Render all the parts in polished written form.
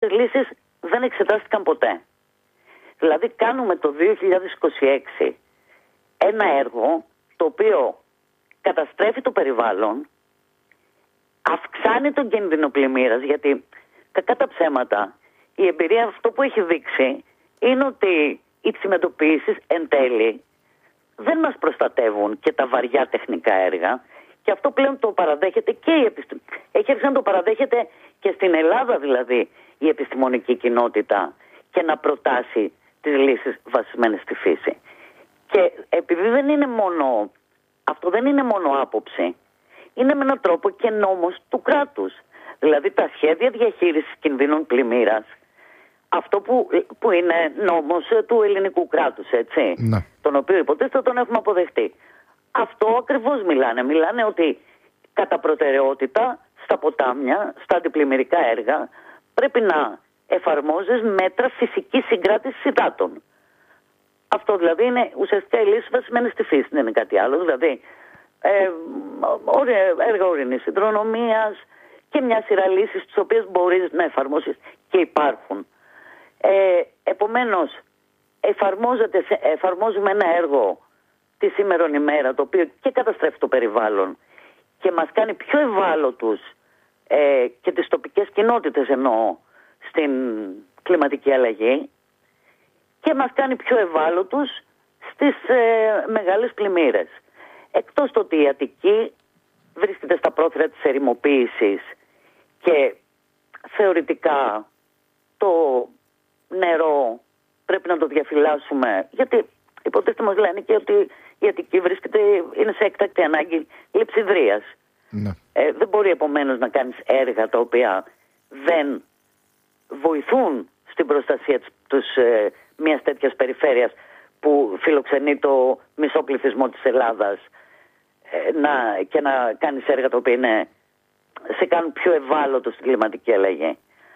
αυτές λύσεις δεν εξετάστηκαν ποτέ. Δηλαδή κάνουμε το 2026 ένα έργο το οποίο καταστρέφει το περιβάλλον, αυξάνει τον κίνδυνο πλημμύρας, γιατί κακά τα ψέματα η εμπειρία αυτό που έχει δείξει είναι ότι οι τσιμεντοποιήσεις εν τέλει δεν μας προστατεύουν και τα βαριά τεχνικά έργα, και αυτό πλέον το παραδέχεται και η επιστήμη. Έχει αρχίσει να το παραδέχεται και στην Ελλάδα δηλαδή η επιστημονική κοινότητα και να προτάσει τις λύσεις βασισμένες στη φύση. Και επειδή αυτό δεν είναι μόνο άποψη, είναι με έναν τρόπο και νόμος του κράτους. Δηλαδή τα σχέδια διαχείρισης κινδύνων πλημμύρας, αυτό που είναι νόμος του ελληνικού κράτους, έτσι, ναι, τον οποίο υποτίθεται τον έχουμε αποδεχτεί. Αυτό ακριβώς μιλάνε. Μιλάνε ότι κατά προτεραιότητα στα ποτάμια, στα αντιπλημμυρικά έργα, πρέπει να εφαρμόζεις μέτρα φυσικής συγκράτησης υδάτων. Αυτό δηλαδή είναι ουσιαστικά η λύση βασισμένη στη φύση, δεν είναι κάτι άλλο. Δηλαδή έργα ορεινής υδρονομίας και μια σειρά λύσεις τις οποίες μπορείς να εφαρμόσεις και υπάρχουν. Επομένως, εφαρμόζουμε ένα έργο τη σήμερον ημέρα, το οποίο και καταστρέφει το περιβάλλον και μας κάνει πιο ευάλωτους και τις τοπικές κοινότητες εννοώ στην κλιματική αλλαγή, και μας κάνει πιο ευάλωτους στις μεγάλες πλημμύρες. Εκτός το ότι η Αττική βρίσκεται στα πρόθυρα της ερημοποίησης και θεωρητικά το νερό πρέπει να το διαφυλάσσουμε, γιατί υποτίθεται μας λένε και ότι η Αττική είναι σε έκτακτη ανάγκη λειψιδρίας. ναι. Δεν μπορεί επομένως να κάνεις έργα τα οποία δεν βοηθούν στην προστασία μιας τέτοιας περιφέρειας που φιλοξενεί το μισό πληθυσμό της Ελλάδας, και να κάνεις έργα τα οποία σε κάνουν πιο ευάλωτο στην κλιματική αλλαγή.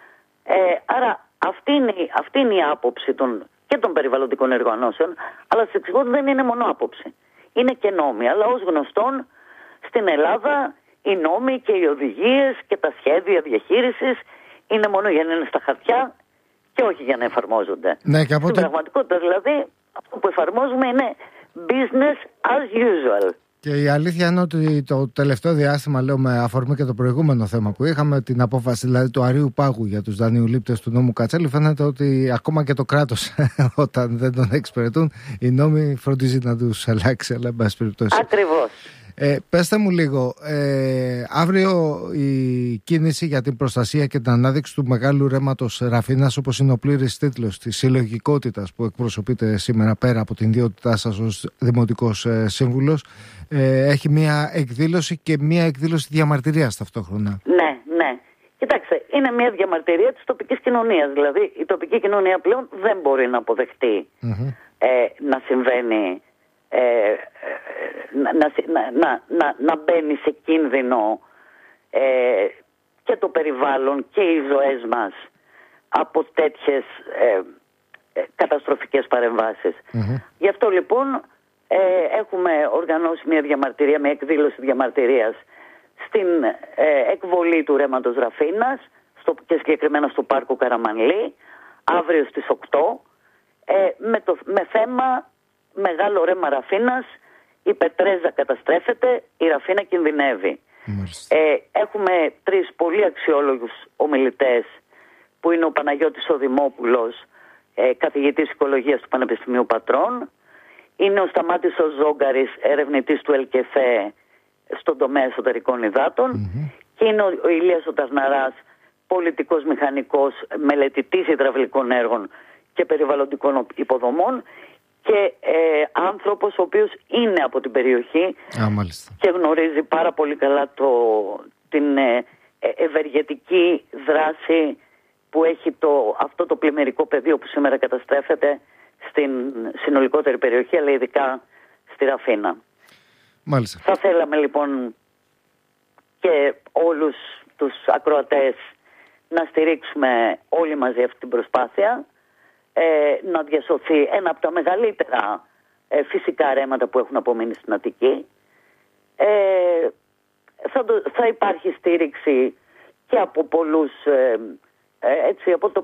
Άρα αυτή είναι η άποψη και των περιβαλλοντικών οργανώσεων, αλλά σας εξηγώ ότι δεν είναι μόνο άποψη. Είναι και νόμοι, αλλά ως γνωστόν στην Ελλάδα οι νόμοι και οι οδηγίες και τα σχέδια διαχείρισης είναι μόνο για να είναι στα χαρτιά και όχι για να εφαρμόζονται. Ναι, και στην πραγματικότητα δηλαδή αυτό που εφαρμόζουμε είναι business as usual. Και η αλήθεια είναι ότι το τελευταίο διάστημα, λέω με αφορμή και το προηγούμενο θέμα που είχαμε, την απόφαση δηλαδή του Αρείου Πάγου για τους δανειολήπτες του νόμου Κατσέλη, φαίνεται ότι ακόμα και το κράτος όταν δεν τον εξυπηρετούν, οι νόμοι φροντίζει να τους αλλάξει, αλλά εν πάση περιπτώσει. Ακριβώς. Πέστε μου λίγο, αύριο η κίνηση για την προστασία και την ανάδειξη του μεγάλου ρέματος Ραφίνας, όπως είναι ο πλήρης τίτλος της συλλογικότητας που εκπροσωπείτε σήμερα πέρα από την ιδιότητά σας ως Δημοτικός Σύμβουλος, έχει μια εκδήλωση και μια εκδήλωση διαμαρτυρίας ταυτόχρονα. Ναι. Κοιτάξτε, είναι μια διαμαρτυρία της τοπικής κοινωνίας. Δηλαδή η τοπική κοινωνία πλέον δεν μπορεί να αποδεχτεί να συμβαίνει, να μπαίνει σε κίνδυνο και το περιβάλλον και οι ζωές μας από τέτοιες καταστροφικές παρεμβάσεις. Γι' αυτό λοιπόν έχουμε οργανώσει μια διαμαρτυρία, μια εκδήλωση διαμαρτυρίας στην εκβολή του ρέματος Ραφίνας και συγκεκριμένα στο πάρκο Καραμανλή αύριο στις 8 με θέμα μεγάλο ρέμα Ραφίνας, η Πετρέζα καταστρέφεται, η Ραφίνα κινδυνεύει. Έχουμε 3 πολύ αξιόλογους ομιλητές που είναι ο Παναγιώτης ο Δημόπουλος, καθηγητής οικολογίας του Πανεπιστημίου Πατρών, είναι ο Σταμάτης ο Ζόγκαρης, ερευνητής του ΕΛΚΕΦΕ στον τομέα εσωτερικών υδάτων, και είναι ο Ηλίας ο Ταρναράς, πολιτικός μηχανικός, μελετητής υδραυλικών έργων και περιβαλλοντικών υποδομών και άνθρωπος ο οποίος είναι από την περιοχή και γνωρίζει πάρα πολύ καλά την ευεργετική δράση που έχει αυτό το πλημμυρικό πεδίο που σήμερα καταστρέφεται στην συνολικότερη περιοχή, αλλά ειδικά στη Ραφίνα. Μάλιστα. Θα θέλαμε λοιπόν και όλους τους ακροατές να στηρίξουμε όλοι μαζί αυτή την προσπάθεια, να διασωθεί ένα από τα μεγαλύτερα φυσικά ρέματα που έχουν απομείνει στην Αττική. Θα υπάρχει στήριξη και από πολλούς, από το